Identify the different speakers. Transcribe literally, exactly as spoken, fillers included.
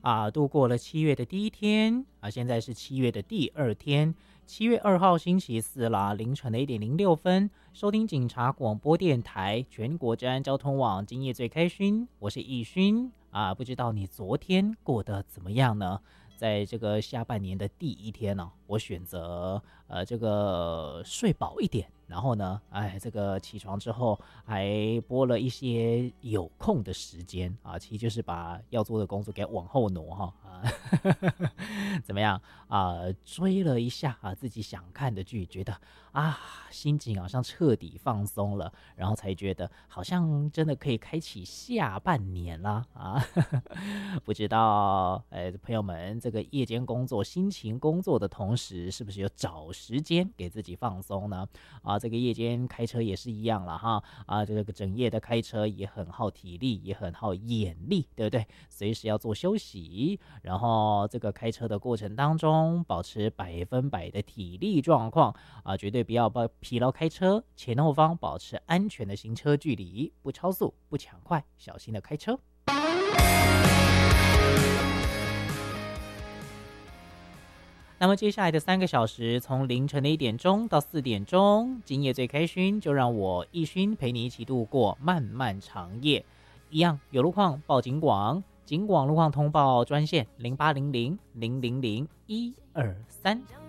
Speaker 1: 啊，度过了七月的第一天啊，现在是七月的第二天，七月二号星期四啦，凌晨的一点零六分，收听警察广播电台全国治安交通网，今夜最开勋，我是易勋啊，不知道你昨天过得怎么样呢？在这个下半年的第一天呢、哦，我选择呃这个睡饱一点，然后呢，哎，这个起床之后还拨了一些有空的时间啊，其实就是把要做的工作给往后挪哈啊，怎么样啊？追了一下啊自己想看的剧，觉得啊心情好像彻底放松了，然后才觉得好像真的可以开启下半年啦啊！不知道哎，朋友们，这个夜间工作、辛勤工作的同时，是不是有找时间给自己放松呢？啊，这个夜间开车也是一样了哈，啊，这个整夜的开车也很耗体力，也很耗眼力，对不对？随时要做休息，然后这个开车的过程当中，保持百分百的体力状况啊，绝对不要疲劳开车，前后方保持安全的行车距离，不超速，不抢快，小心的开车。那么接下来的三个小时，从凌晨的一点钟到四点钟，今夜最开勋，就让我易勋陪你一起度过漫漫长夜。一样有路况报警广，警广路况通报专线零八零零零零零一二三。